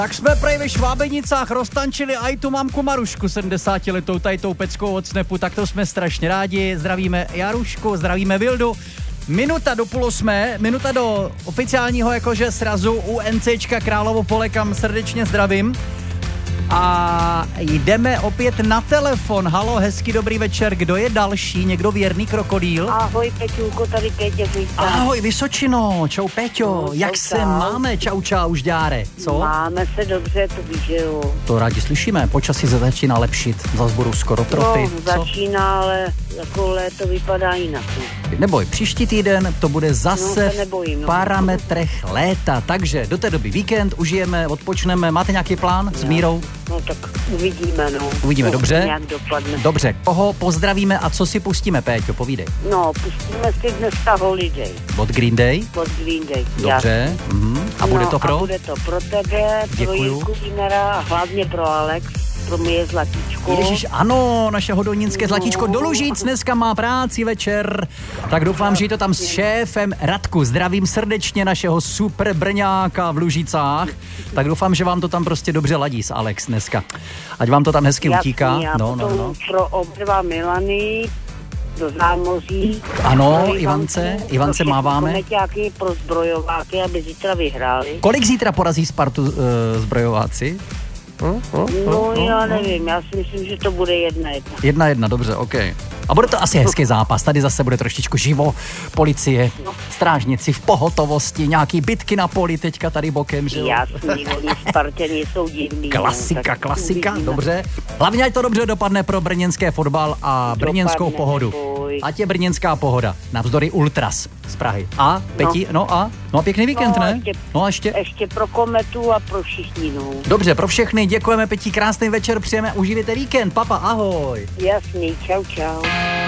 Tak jsme prej ve Švábenicách roztančili aj tu mamku Marušku, 70letou tady tou peckou od Snepu, tak to jsme strašně rádi. Zdravíme Jarušku, zdravíme Vildu. Minuta do 7:30, minuta do oficiálního jakože srazu u NCčka Královo Pole, kam srdečně zdravím. A jdeme opět na telefon. Halo, hezký dobrý večer. Kdo je další? Někdo věrný krokodýl? Ahoj, Peťulko, tady Péťa. Ahoj, Vysočino. Čau, Péťo. No, jak se máme? Čau, žďáre. Co? Máme se dobře, to víš, že jo. To rádi slyšíme. Počasí se začíná lepšit. Zas budou skoro tropy. No, začíná, ale jako léto vypadá jinak. Neboj, příští týden to bude zase v parametrech léta. Takže do té doby víkend, užijeme, odpočneme. Máte nějaký plán s Mírou? No tak uvidíme, no. Uvidíme, dobře? Nějak dopadne. Dobře, koho pozdravíme a co si pustíme, Péťo, povídej. No, pustíme si dneska Holiday. Od Green Day? Od Green Day, dobře. A bude to pro? A bude to pro tebe, pro Jirku Vínera a hlavně pro Alex. Pro mě Zlatíčko. Ježiš, ano, naše hodonínské Zlatíčko do Lužic dneska má práci večer. Tak doufám, že je to tam s šéfem Radku. Zdravím srdečně našeho super Brňáka v Lužicách. Tak doufám, že vám to tam prostě dobře ladí s Alex dneska. Ať vám to tam hezky utíká. No. Pro oba Milany do Zámoří. Ano, Ivance máváme. Nějaký pro zbrojováky, aby zítra vyhráli. Kolik zítra porazí Spartu zbrojováci? No, já nevím, já si myslím, že to bude 1-1. 1-1, dobře, OK. A bude to asi hezký zápas, tady zase bude trošičku živo, policie, strážníci v pohotovosti, nějaký bitky na poli teďka tady bokem, že jo? Jasný, oni Spartěni jsou divný. Klasika, dobře. Hlavně ať to dobře dopadne pro brněnské fotbal a brněnskou pohodu. Ať je brněnská pohoda, navzdory ultras z Prahy. A, Peti, no a pěkný víkend, ne? Ještě pro Kometu a pro všichni, no. Dobře, pro všechny, děkujeme, Peti, krásný večer, přejeme, užijte víkend, papa, ahoj. Jasný, čau.